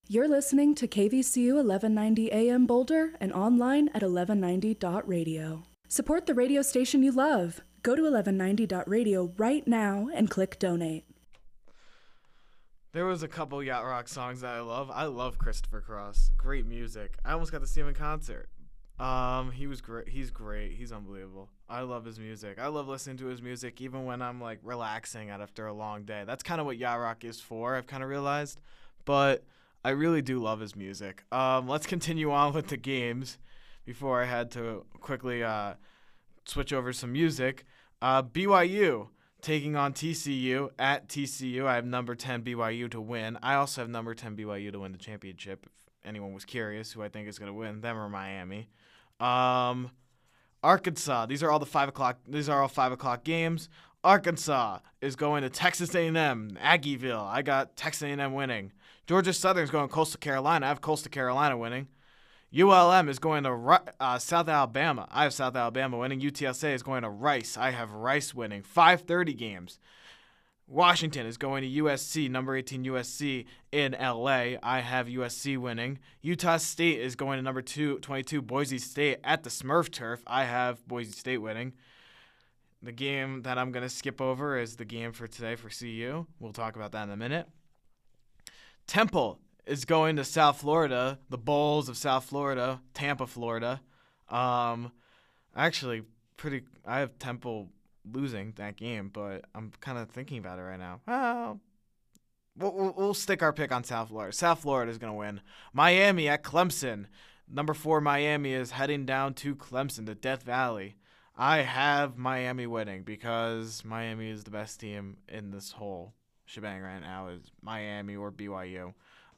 You're listening to KVCU 1190 AM Boulder and online at 1190.radio. Support the radio station you love. Go to 1190.radio right now and click donate. There was a couple yacht rock songs that I love. I love Christopher Cross. Great music. I almost got to see him in concert. He was great. He's great. He's unbelievable. I love his music. I love listening to his music even when I'm like relaxing after a long day. That's kind of what yacht rock is for, I've kind of realized. But I really do love his music. Let's continue on with the games before I had to quickly switch over some music. BYU taking on TCU at TCU. I have number 10 BYU to win. I also have number 10 BYU to win the championship. If anyone was curious who I think is going to win, them or Miami. Arkansas. These are all 5 o'clock games. Arkansas is going to Texas A&M, Aggieville. I got Texas A&M winning. Georgia Southern's going to Coastal Carolina. I have Coastal Carolina winning. ULM is going to South Alabama. I have South Alabama winning. UTSA is going to Rice. I have Rice winning. 5:30 games. Washington is going to USC, number 18 USC in LA. I have USC winning. Utah State is going to number 22 Boise State at the Smurf Turf. I have Boise State winning. The game that I'm going to skip over is the game for today for CU. We'll talk about that in a minute. Temple is going to South Florida, the Bulls of South Florida, Tampa, Florida. I have Temple losing that game, but I'm kind of thinking about it right now. Well, we'll stick our pick on South Florida. South Florida is going to win. Miami at Clemson. Number 4 Miami is heading down to Clemson, to Death Valley. I have Miami winning because Miami is the best team in this whole shebang right now, is Miami or BYU.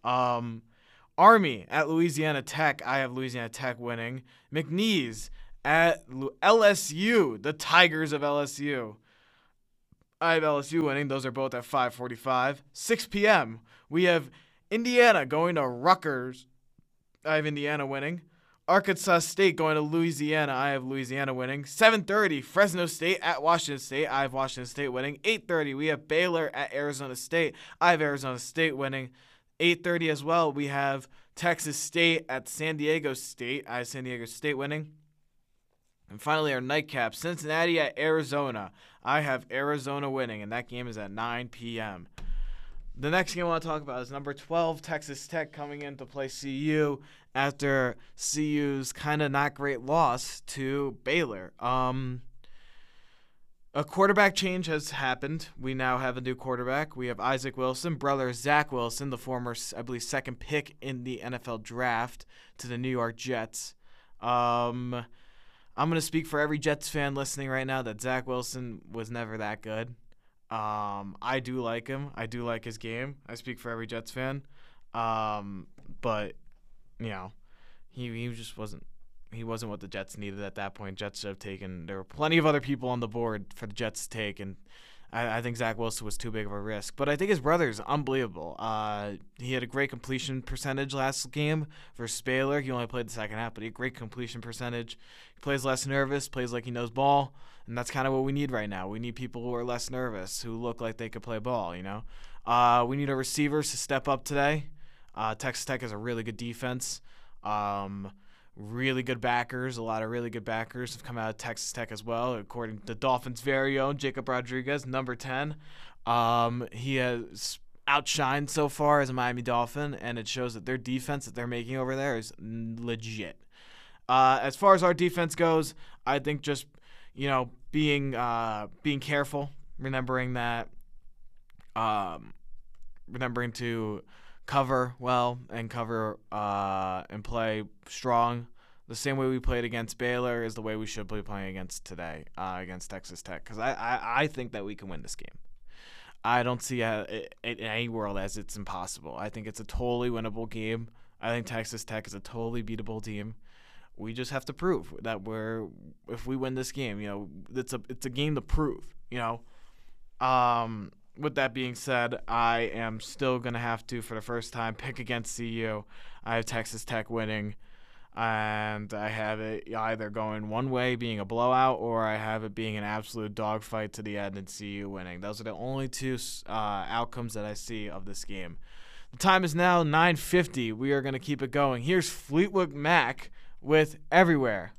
Army at Louisiana Tech. I have Louisiana Tech winning. McNeese at LSU, the Tigers of LSU. I have LSU winning. Those are both at 5:45. 6 p.m. We have Indiana going to Rutgers. I have Indiana winning. Arkansas State going to Louisiana. I have Louisiana winning. 7:30, Fresno State at Washington State. I have Washington State winning. 8:30, we have Baylor at Arizona State. I have Arizona State winning. 8:30 as well, we have Texas State at San Diego State. I have San Diego State winning. And finally, our nightcap, Cincinnati at Arizona. I have Arizona winning, and that game is at 9 p.m. The next game I want to talk about is number 12, Texas Tech, coming in to play CU after CU's kind of not great loss to Baylor. A quarterback change has happened. We now have a new quarterback. We have Isaac Wilson, brother Zach Wilson, the former, I believe, second pick in the NFL draft to the New York Jets. I'm going to speak for every Jets fan listening right now that Zach Wilson was never that good. I do like him. I do like his game. I speak for every Jets fan. But, you know, he just wasn't. He wasn't what the Jets needed at that point. Jets should have taken. There were plenty of other people on the board for the Jets to take, and I think Zach Wilson was too big of a risk. But I think his brother is unbelievable. He had a great completion percentage last game versus Baylor. He only played the second half, but he had a great completion percentage. He plays less nervous, plays like he knows ball, and that's kind of what we need right now. We need people who are less nervous, who look like they could play ball, you know. We need our receivers to step up today. Texas Tech has a really good defense. Really good backers. A lot of really good backers have come out of Texas Tech as well, according to Dolphins' very own Jacob Rodriguez, number 10. He has outshined so far as a Miami Dolphin, and it shows that their defense that they're making over there is legit. As far as our defense goes, I think just, you know, being careful, remembering to cover well and cover and play strong. The same way we played against Baylor is the way we should be playing against today, against Texas Tech, because I think that we can win this game. I don't see it in any world as it's impossible. I think it's a totally winnable game. I think Texas Tech is a totally beatable team. We just have to prove that if we win this game, you know, it's a game to prove, you know. With that being said, I am still going to have to, for the first time, pick against CU. I have Texas Tech winning, and I have it either going one way, being a blowout, or I have it being an absolute dogfight to the end and CU winning. Those are the only two outcomes that I see of this game. The time is now 9:50. We are going to keep it going. Here's Fleetwood Mac with Everywhere.